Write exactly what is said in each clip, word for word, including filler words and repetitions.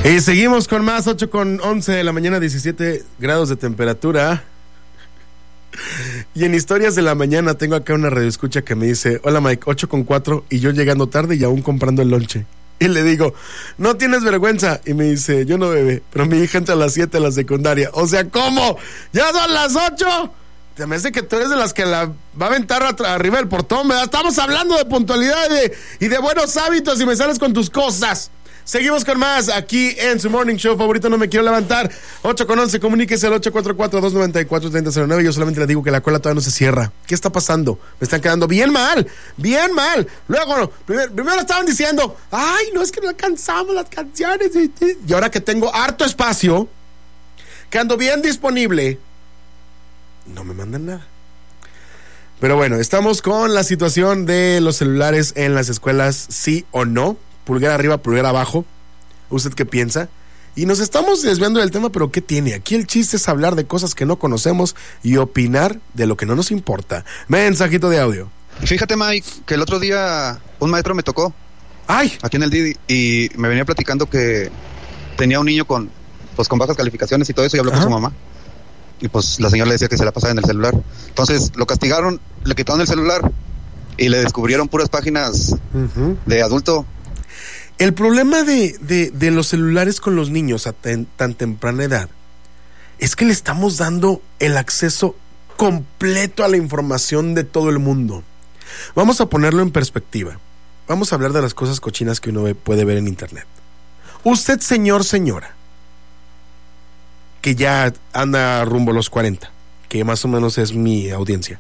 Y seguimos con más, ocho con once de la mañana, diecisiete grados de temperatura. Y en Historias de la Mañana tengo acá una radioescucha que me dice: hola Mike, ocho con cuatro y yo llegando tarde y aún comprando el lonche. Y le digo: no tienes vergüenza. Y me dice: yo no bebé, pero mi hija entra a las siete a la secundaria. O sea, ¿cómo? ¿Ya son las ocho? Te me hace que tú eres de las que la va a aventar arriba del portón, ¿verdad? Estamos hablando de puntualidad y de, y de buenos hábitos y me sales con tus cosas. Seguimos con más aquí en su morning show favorito. No me quiero levantar. Ocho con once, comuníquese al ocho cuatro cuatro, dos nueve cuatro, tres cero cero nueve. Yo solamente le digo que la cola todavía no se cierra. ¿Qué está pasando? Me están quedando bien mal, bien mal. Luego, primero, primero estaban diciendo: ay, no, es que no alcanzamos las canciones. Y ahora que tengo harto espacio, que ando bien disponible, no me mandan nada. Pero bueno, estamos con la situación de los celulares en las escuelas, sí o no. Pulgar arriba, pulgar abajo. ¿Usted qué piensa? Y nos estamos desviando del tema, pero ¿qué tiene? Aquí el chiste es hablar de cosas que no conocemos y opinar de lo que no nos importa. Mensajito de audio. Fíjate, Mike, que el otro día un maestro me tocó. ¡Ay! Aquí en el Didi, y me venía platicando que tenía un niño con, pues, con bajas calificaciones y todo eso, y habló Ajá. con su mamá. Y pues la señora le decía que se la pasaba en el celular. Entonces lo castigaron, le quitaron el celular y le descubrieron puras páginas uh-huh. de adulto. El problema de, de, de los celulares con los niños a ten, tan temprana edad es que le estamos dando el acceso completo a la información de todo el mundo. Vamos a ponerlo en perspectiva. Vamos a hablar de las cosas cochinas que uno ve, puede ver en internet. Usted, señor, señora, que ya anda rumbo a los cuarenta, que más o menos es mi audiencia,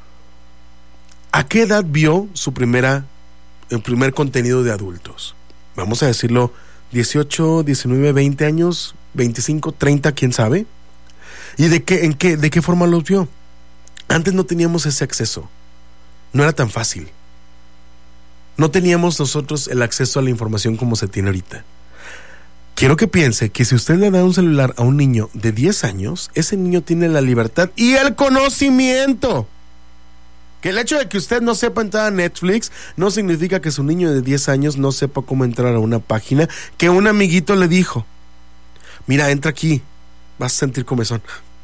¿a qué edad vio su primera, el primer contenido de adultos? Vamos a decirlo, dieciocho, diecinueve, veinte años, veinticinco, treinta, quién sabe. ¿Y de qué, en qué, de qué forma los vio? Antes no teníamos ese acceso. No era tan fácil. No teníamos nosotros el acceso a la información como se tiene ahorita. Quiero que piense que si usted le da un celular a un niño de diez años, ese niño tiene la libertad y el conocimiento. Que el hecho de que usted no sepa entrar a Netflix no significa que su niño de diez años no sepa cómo entrar a una página que un amiguito le dijo: mira, entra aquí, vas a sentir comezón.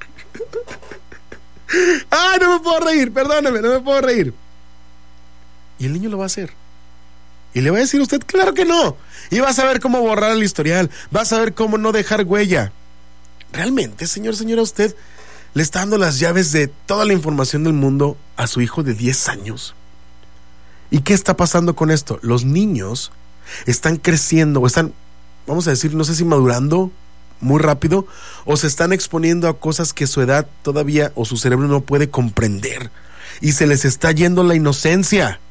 ¡Ay, no me puedo reír! Perdóname, no me puedo reír. Y el niño lo va a hacer. Y le va a decir a usted: claro que no. Y va a saber cómo borrar el historial, va a saber cómo no dejar huella. Realmente, señor, señora, usted le está dando las llaves de toda la información del mundo a su hijo de diez años. ¿Y qué está pasando con esto? Los niños están creciendo, o están, vamos a decir, no sé si madurando muy rápido, o se están exponiendo a cosas que su edad todavía, o su cerebro no puede comprender, y se les está yendo la inocencia.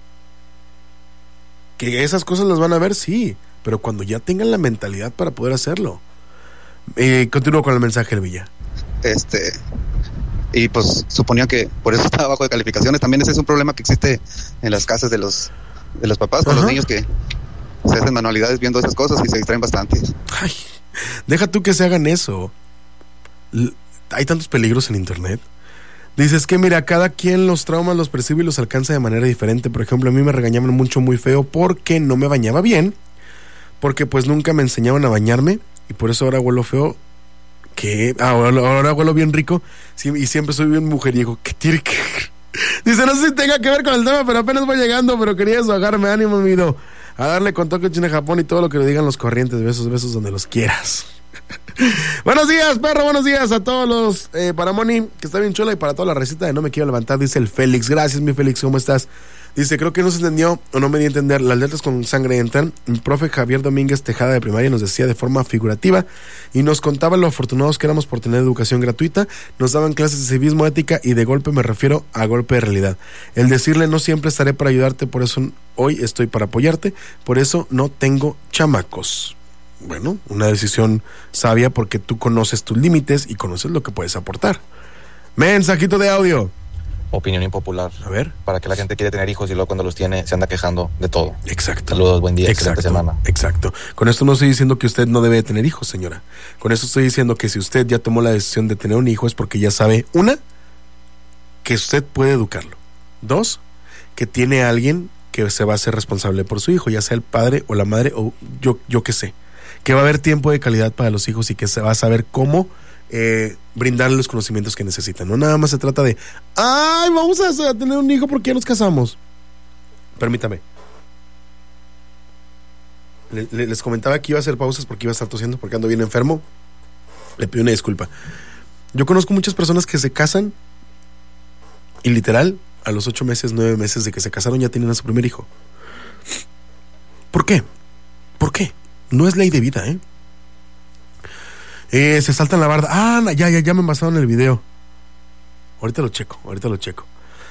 Que esas cosas las van a ver, sí, pero cuando ya tengan la mentalidad para poder hacerlo. Eh, continúo con el mensaje, Elvilla. Este, y pues suponía que por eso estaba bajo de calificaciones. También ese es un problema que existe en las casas de los de los papás con Ajá. los niños, que se hacen manualidades viendo esas cosas y se distraen bastante. Ay, deja tú que se hagan eso. L- hay tantos peligros en internet. Dices que mira, cada quien los traumas los percibe y los alcanza de manera diferente. Por ejemplo, a mí me regañaban mucho, muy feo, porque no me bañaba bien, porque pues nunca me enseñaban a bañarme, y por eso ahora huelo feo. Que ahora, ahora huelo bien rico, sí, y siempre soy bien mujeriego. ¿Qué tiene que ver? Dice: no sé si tenga que ver con el tema, pero apenas voy llegando, pero quería desahogarme. Ánimo, amigo, a darle con toque China, Japón y todo lo que le digan los corrientes. Besos, besos donde los quieras. Buenos días, perro, buenos días a todos los eh, para Moni, que está bien chula, y para toda la receta de No Me Quiero Levantar, dice el Félix. Gracias, mi Félix, ¿cómo estás? Dice: creo que no se entendió o no me di a entender. Las letras con sangre entran. Mi profe Javier Domínguez Tejada de primaria nos decía de forma figurativa y nos contaba lo afortunados que éramos por tener educación gratuita. Nos daban clases de civismo, ética, y de golpe me refiero a golpe de realidad. El decirle: no siempre estaré para ayudarte, por eso hoy estoy para apoyarte, por eso no tengo chamacos. Bueno, una decisión sabia porque tú conoces tus límites y conoces lo que puedes aportar. Mensajito de audio. Opinión impopular. A ver. Para que la gente quiere tener hijos y luego cuando los tiene se anda quejando de todo. Exacto. Saludos, buen día, exacto, excelente semana. Exacto. Con esto no estoy diciendo que usted no debe tener hijos, señora. Con esto estoy diciendo que si usted ya tomó la decisión de tener un hijo es porque ya sabe, una, que usted puede educarlo. Dos, que tiene a alguien que se va a hacer responsable por su hijo, ya sea el padre o la madre o yo, yo qué sé, que va a haber tiempo de calidad para los hijos y que se va a saber cómo eh, brindarle los conocimientos que necesitan. No nada más se trata de, ay, vamos a tener un hijo porque ya nos casamos. Permítame. Le, le, les comentaba que iba a hacer pausas porque iba a estar tosiendo, porque ando bien enfermo. Le pido una disculpa. Yo conozco muchas personas que se casan y literal, a los ocho meses, nueve meses de que se casaron ya tienen a su primer hijo. ¿Por qué? ¿Por qué? No es ley de vida, ¿eh? eh se saltan la barda. Ah, ya, ya, ya me pasaron el video. Ahorita lo checo, ahorita lo checo.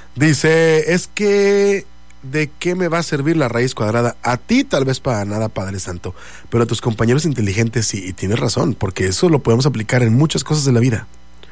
Dice, es que... ¿de qué me va a servir la raíz cuadrada? A ti tal vez para nada, Padre Santo, pero a tus compañeros inteligentes sí, y tienes razón, porque eso lo podemos aplicar en muchas cosas de la vida.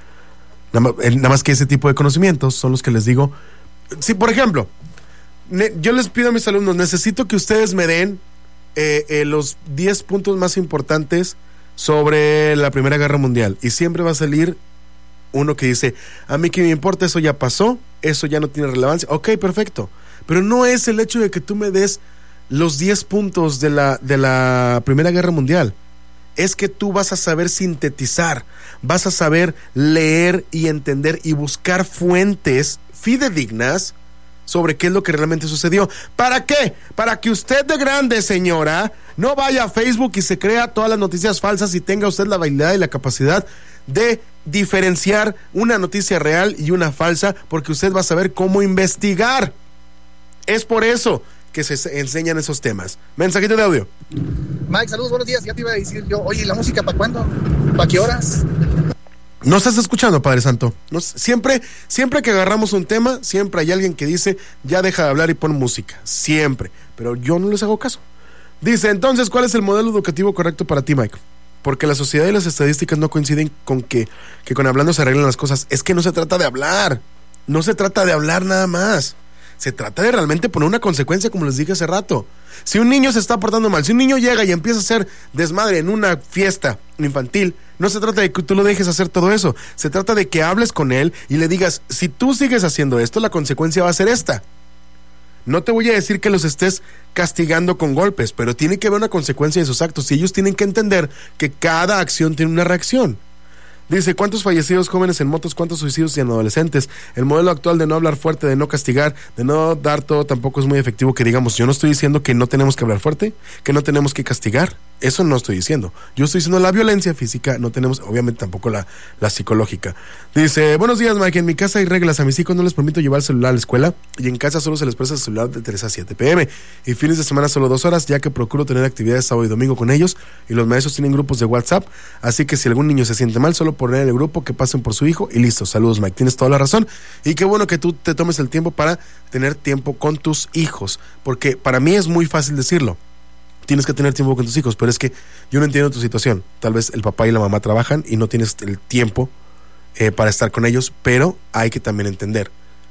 Nada más, nada más que ese tipo de conocimientos son los que les digo. Sí, por ejemplo, ne, yo les pido a mis alumnos, necesito que ustedes me den eh, eh, los diez puntos más importantes sobre la Primera Guerra Mundial, y siempre va a salir uno que dice, a mí que me importa, eso ya pasó, eso ya no tiene relevancia. Ok, perfecto. Pero no es el hecho de que tú me des los diez puntos de la, de la Primera Guerra Mundial. Es que tú vas a saber sintetizar, vas a saber leer y entender y buscar fuentes fidedignas sobre qué es lo que realmente sucedió. ¿Para qué? Para que usted de grande, señora, no vaya a Facebook y se crea todas las noticias falsas y tenga usted la habilidad y la capacidad de diferenciar una noticia real y una falsa, porque usted va a saber cómo investigar. Es por eso que se enseñan esos temas. Mensajito de audio. Mike, saludos, buenos días. Ya te iba a decir yo, oye, ¿la música para cuándo? ¿Para qué horas? No estás escuchando, Padre Santo. No, siempre, siempre que agarramos un tema, siempre hay alguien que dice, ya deja de hablar y pon música. Siempre. Pero yo no les hago caso. Dice, entonces, ¿cuál es el modelo educativo correcto para ti, Mike? Porque la sociedad y las estadísticas no coinciden con que, que con hablando se arreglan las cosas. Es que no se trata de hablar. No se trata de hablar nada más. Se trata de realmente poner una consecuencia, como les dije hace rato. Si un niño se está portando mal, si un niño llega y empieza a hacer desmadre en una fiesta infantil, no se trata de que tú lo dejes hacer todo eso. Se trata de que hables con él y le digas, si tú sigues haciendo esto, la consecuencia va a ser esta. No te voy a decir que los estés castigando con golpes, pero tiene que haber una consecuencia de sus actos y ellos tienen que entender que cada acción tiene una reacción. Dice, ¿cuántos fallecidos jóvenes en motos, cuántos suicidios en adolescentes? El modelo actual de no hablar fuerte, de no castigar, de no dar todo, tampoco es muy efectivo que digamos. Yo no estoy diciendo que no tenemos que hablar fuerte, que no tenemos que castigar. Eso no estoy diciendo. Yo estoy diciendo la violencia física, no tenemos, obviamente tampoco la, la psicológica. Dice, buenos días, Mike, en mi casa hay reglas. A mis hijos no les permito llevar el celular a la escuela y en casa solo se les presta el celular de tres a siete pm. Y fines de semana solo dos horas, ya que procuro tener actividades sábado y domingo con ellos. Y los maestros tienen grupos de WhatsApp, así que si algún niño se siente mal, solo poner en el grupo que pasen por su hijo y listo. Saludos, Mike, tienes toda la razón. Y qué bueno que tú te tomes el tiempo para tener tiempo con tus hijos, porque para mí es muy fácil decirlo. Tienes que tener tiempo con tus hijos, pero es que yo no entiendo tu situación. Tal vez el papá y la mamá trabajan y no tienes el tiempo eh, para estar con ellos, pero hay que también entender,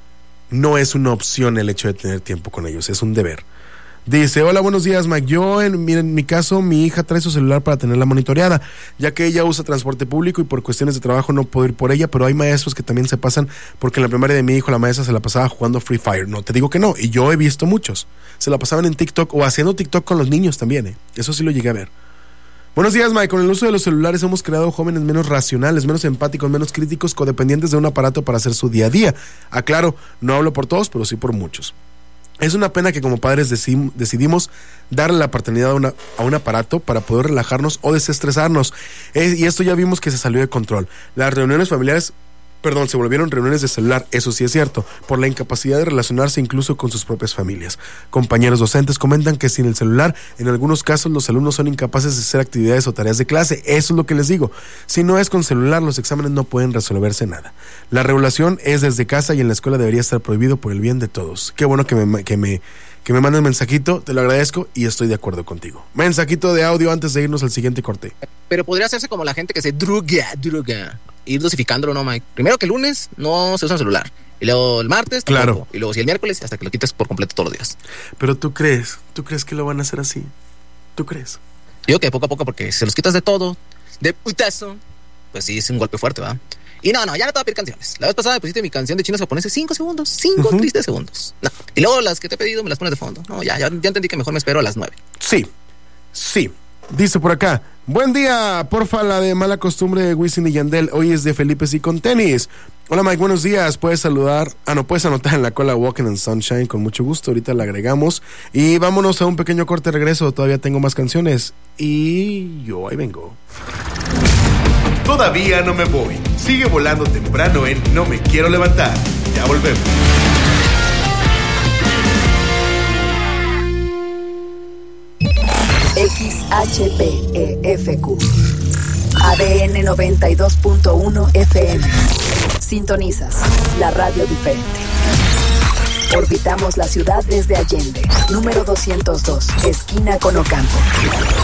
no es una opción el hecho de tener tiempo con ellos, es un deber. Dice, hola, buenos días, Mike. Yo, en, en mi caso, mi hija trae su celular para tenerla monitoreada, ya que ella usa transporte público y por cuestiones de trabajo no puedo ir por ella, pero hay maestros que también se pasan, porque en la primaria de mi hijo la maestra se la pasaba jugando Free Fire. No te digo que no, y yo he visto muchos. Se la pasaban en TikTok o haciendo TikTok con los niños también, ¿eh? Eso sí lo llegué a ver. Buenos días, Mike. Con el uso de los celulares hemos creado jóvenes menos racionales, menos empáticos, menos críticos, codependientes de un aparato para hacer su día a día. Aclaro, no hablo por todos, pero sí por muchos. Es una pena que como padres decidimos, decidimos darle la paternidad a, una, a un aparato para poder relajarnos o desestresarnos. Eh, y esto ya vimos que se salió de control. Las reuniones familiares, perdón, se volvieron reuniones de celular, eso sí es cierto, por la incapacidad de relacionarse incluso con sus propias familias. Compañeros docentes comentan que sin el celular, en algunos casos los alumnos son incapaces de hacer actividades o tareas de clase. Eso es lo que les digo. Si no es con celular, los exámenes no pueden resolverse nada. La regulación es desde casa y en la escuela debería estar prohibido por el bien de todos. Qué bueno que me, que me, que me mandes mensajito, te lo agradezco y estoy de acuerdo contigo. Mensajito de audio antes de irnos al siguiente corte. Pero podría hacerse como la gente que se droga, droga. Ir dosificándolo, ¿no, Mike? Primero que el lunes no se usa el celular. Y luego el martes tampoco. Claro. Y luego si el miércoles hasta que lo quites por completo todos los días. Pero tú crees, tú crees que lo van a hacer así. ¿Tú crees? Digo que poco a poco, porque si los quitas de todo, de putazo, pues sí es un golpe fuerte, ¿va? Y no, no, ya no te voy a pedir canciones. La vez pasada me pusiste mi canción de chinos japoneses cinco segundos. Cinco uh-huh. tristes segundos. No. Y luego las que te he pedido me las pones de fondo. No, ya, ya, ya entendí que mejor me espero a las nueve. Sí, sí. Dice por acá, buen día, porfa, la de mala costumbre de Wisin y Yandel, hoy es de Felipe sí con tenis. Hola Mike, buenos días, puedes saludar, ah no, puedes anotar en la cola Walking on Sunshine, con mucho gusto, ahorita la agregamos. Y vámonos a un pequeño corte de regreso, todavía tengo más canciones. Y yo ahí vengo. Todavía no me voy, sigue volando temprano en No Me Quiero Levantar, ya volvemos. X H P E F Q A D N noventa y dos punto uno F M. Sintonizas la radio diferente. Orbitamos la ciudad desde Allende, número doscientos dos, esquina con Ocampo.